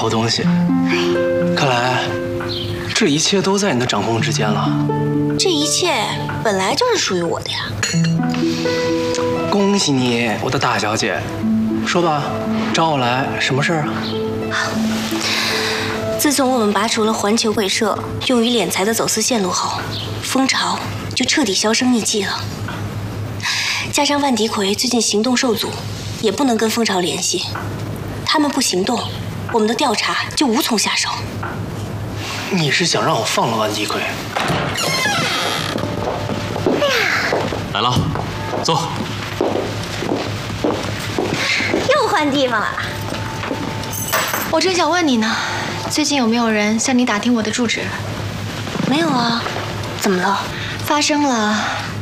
好东西。看来这一切都在你的掌控之间了。 这一切本来就是属于我的呀。 恭喜你，我的大小姐。说吧，找我来什么事儿啊？ 自从我们拔除了环球会社用于敛财的走私线路后，蜂巢就彻底销声匿迹了。加上万迪奎最近行动受阻，也不能跟蜂巢联系。他们不行动，我们的调查就无从下手。 你是想让我放了万迪奎？ 来了，坐。 又换地方了。 我正想问你呢，最近有没有人向你打听我的住址？ 没有啊，怎么了？ 发生了